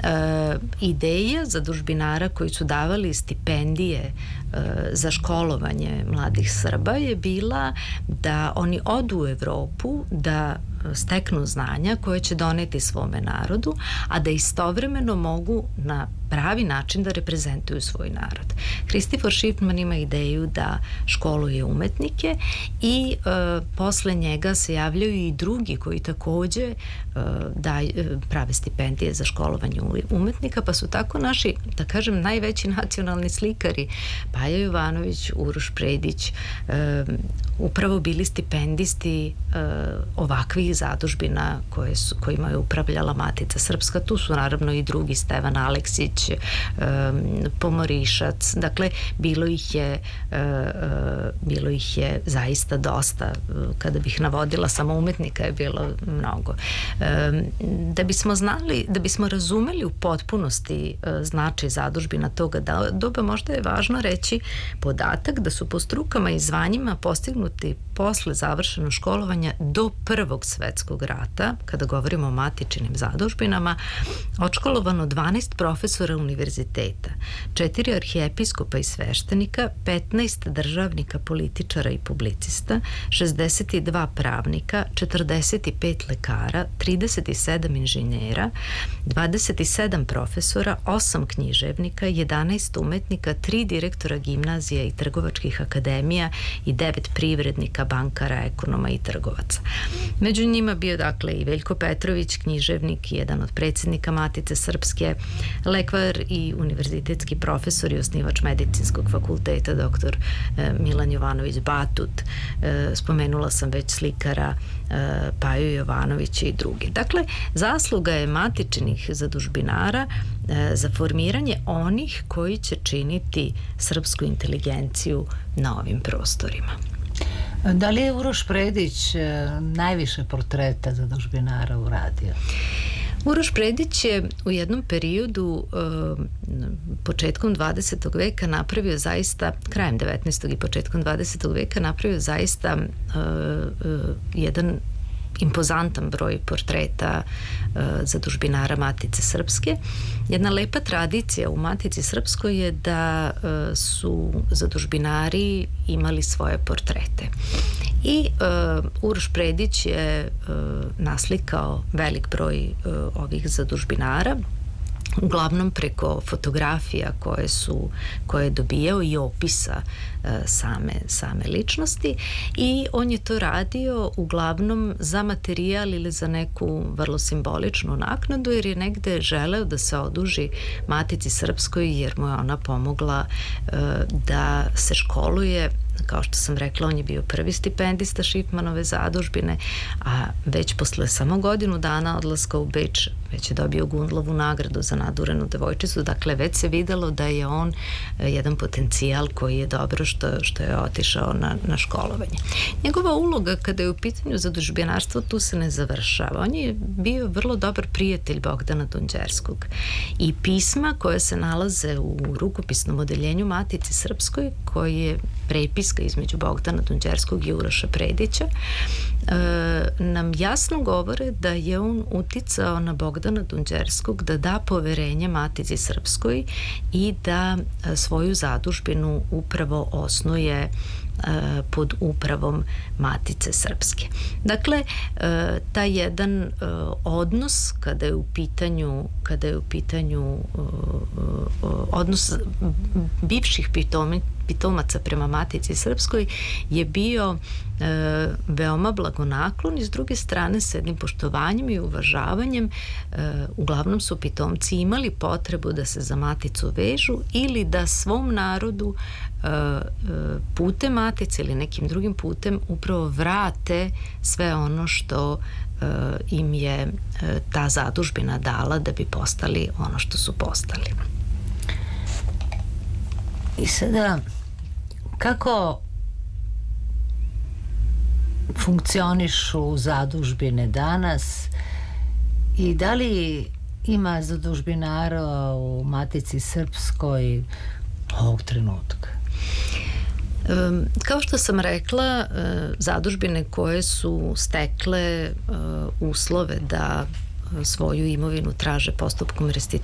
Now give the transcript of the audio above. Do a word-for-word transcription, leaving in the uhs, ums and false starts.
ideja zadužbinara koji su davali stipendije za školovanje mladih Srba je bila da oni odu u Evropu, da steknu znanja koje će doneti svome narodu, a da istovremeno mogu na pravi način da reprezentuju svoj narod. Christopher Schiffman ima ideju da školuje umetnike i e, posle njega se javljaju i drugi koji takođe e, daj, prave stipendije za školovanje umetnika, pa su tako naši, da kažem, najveći nacionalni slikari Paja Jovanović, Uroš Predić e, upravo bili stipendisti e, ovakvih zadužbina koje su, kojima je upravljala Matica Srpska. Tu su naravno i drugi, Stevan Aleksić, Pomorišac, dakle bilo ih je bilo ih je zaista dosta. Kada bih navodila samo umetnika je bilo mnogo. Da bismo znali, da bismo razumeli u potpunosti značaj zadužbina toga doba, možda je važno reći podatak da su po strukama i zvanjima postignuti posle završenog školovanja do Prvog svetskog rata, kada govorimo o matičinim zadužbinama, odškolovano dvanaest profesora univerziteta, četiri arhijepiskopa i sveštenika, petnaest državnika, političara i publicista, šezdeset dva pravnika, četrdeset pet lekara, trideset sedam inženjera, dvadeset sedam profesora, osam književnika, jedanaest umetnika, tri direktora gimnazija i trgovačkih akademija i devet privrednika, bankara, ekonoma i trgovaca. Među njima bio dakle i Veljko Petrović, književnik, jedan od predsjednika Matice Srpske, lekvar i univerzitetski profesor i osnivač medicinskog fakulteta doktor Milan Jovanović Batut, spomenula sam već slikara Paju Jovanovića i drugi. Dakle, zasluga je matičnih zadužbinara za formiranje onih koji će činiti srpsku inteligenciju na ovim prostorima. Da li je Uroš Predić najviše portreta zadužbinara uradio? Uroš Predić je u jednom periodu početkom dvadesetog veka napravio zaista, krajem devetnaestog i početkom dvadesetog veka napravio zaista jedan impozantan broj portreta zadužbinara Matice Srpske. Jedna lepa tradicija u Matici Srpskoj je da su zadužbinari imali svoje portrete. I uh, Uroš Predić je uh, naslikao velik broj uh, ovih zadužbinara, uglavnom preko fotografija koje su koje je dobijao i opisa uh, same, same ličnosti, i on je to radio uglavnom za materijal ili za neku vrlo simboličnu naknadu, jer je negde želeo da se oduži Matici Srpskoj, jer mu je ona pomogla uh, da se školuje. Kao što sam rekla, on je bio prvi stipendista Schiffmanove zadužbine, a već posle samo godinu dana odlaska u Beč već je dobio Gundlovu nagradu za nadurenu devojčicu. Dakle, već se videlo da je on jedan potencijal koji je dobro što, što je otišao na, na školovanje. Njegova uloga kada je u pitanju zadužbinarstvo tu se ne završava. On je bio vrlo dobar prijatelj Bogdana Dunđerskog i pisma koje se nalaze u rukopisnom odeljenju Matici Srpskoj, koji je prepiska između Bogdana Dunđerskog i Uroša Predića, e, nam jasno govore da je on uticao na Bogdana Dunđerskog da da poverenje Matici Srpskoj i da svoju zadužbinu upravo osnuje pod upravom Matice Srpske. Dakle, taj jedan odnos kada je u pitanju kada je u pitanju odnos bivših pitomaca prema Matici Srpskoj je bio e, veoma blagonaklon, i s druge strane s jednim poštovanjem i uvažavanjem. E, uglavnom su pitomci imali potrebu da se za Maticu vežu ili da svom narodu e, putem Matice ili nekim drugim putem upravo vrate sve ono što e, im je e, ta zadužbina dala da bi postali ono što su postali. I sada, kako funkcionišu zadužbine danas i da li ima zadužbinara u Matici Srpskoj ovog trenutka? Um, kao što sam rekla, uh, zadužbine koje su stekle uh, uslove da svoju imovinu traže postupkom restitucije